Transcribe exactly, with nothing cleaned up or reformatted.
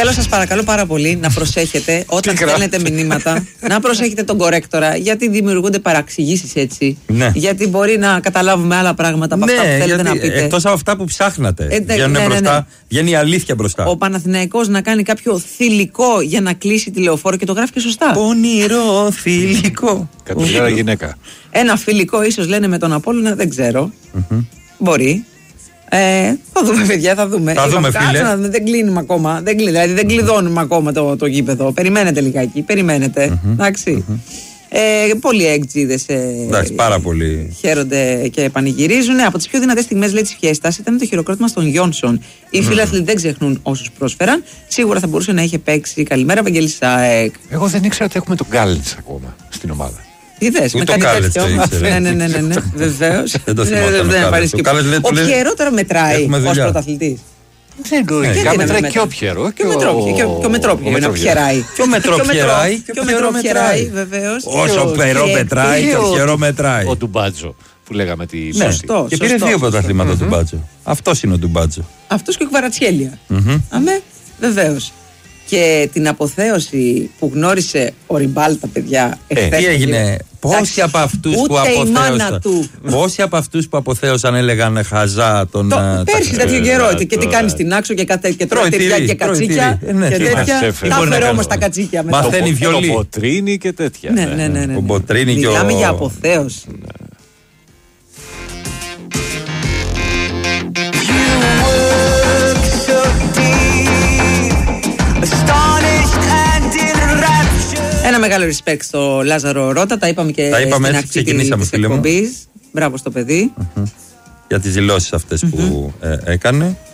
Θέλω σας παρακαλώ πάρα πολύ να προσέχετε όταν στέλνετε μηνύματα, να προσέχετε τον κορέκτορα, γιατί δημιουργούνται παραξηγήσεις έτσι. Ναι. Γιατί μπορεί να καταλάβουμε άλλα πράγματα από ναι, αυτά που θέλετε γιατί, να πείτε. Εκτός από αυτά που ψάχνατε. Ε, ναι, βγαίνουν ναι, ναι, μπροστά, ναι. βγαίνει η αλήθεια μπροστά. Ο Παναθηναϊκός να κάνει κάποιο θηλυκό για να κλείσει τη λεωφόρο και το γράφει και σωστά. Πονηρό θηλυκό. Κατηγορία γυναίκα. Ένα φιλικό, ίσως λένε με τον Απόλλωνα, δεν ξέρω. Mm-hmm. Μπορεί. Ε, θα δούμε, παιδιά, θα δούμε. Θα δούμε, φίλε. Να δούμε, δεν κλείνουμε ακόμα. Δεν, κλει, δηλαδή δεν κλειδώνουμε ακόμα το, το γήπεδο. Περιμένετε λιγάκι. Περιμένετε. Mm-hmm. Εντάξει. Mm-hmm. Ε, πολλοί έκτζιδες ε, πάρα πολύ. χαίρονται και πανηγυρίζουν. Από τις πιο δυνατές στιγμές της Φιέστας ήταν το χειροκρότημα στον Γιόνσον. Οι mm. φίλαθλοι δεν ξεχνούν όσους πρόσφεραν. Σίγουρα θα μπορούσε να είχε παίξει. Καλημέρα, Βαγγέλη Σάεκ. Εγώ δεν ήξερα ότι έχουμε τον Γκάλιτς ακόμα στην ομάδα. Είδες, με κάνει τέτοιο. Ναι, ναι, ναι, ναι, βεβαίως. Δεν το θυμόταν. Ο Πιέρο τώρα μετράει ως πρωταθλητής. Δεν λογικά μετράει και ο Πιέρο. Και ο Μετρόπιερο είναι ο Πιεράει. Και ο Μετρόπιεράει. Και ο Μετρόπιεράει, βεβαίως. Όσο ο Περό μετράει και ο Πιέρο μετράει. Ο Ντουμπάτζο που λέγαμε τη ναι, και πήρε δύο πρωταθλήματα του Μπάτζο. Αυτός είναι ο Ντουμπάτζο. Αυτός και ο Κβαρατσχέλια. Αμέ, βεβαίως. Και την αποθέωση που γνώρισε ο Ριμπάλτα, παιδιά, εχθές. Τι έγινε, πόσοι από αυτούς που αποθέωσαν, πόσοι από αυτούς που αποθέωσαν έλεγαν χαζά τον. Το, πέρσι τέτοιο καιρό. Και τι κάνει στην άξο και τρώει τυριά και κατσίκια και τέτοια. Τα φέρω όμως τα κατσίκια μετά. Μαθαίνει βιολί. Το Μποτρίνι και τέτοια. Ναι, ναι, ναι. Μιλάμε για αποθέωση. Ένα μεγάλο respect στο Λάζαρο Ρώτα. Τα είπαμε και τα είπαμε, στην αρχή της εκπομπής. Μπράβο στο παιδί. Mm-hmm. Για τις δηλώσεις αυτές mm-hmm. που ε, έκανε.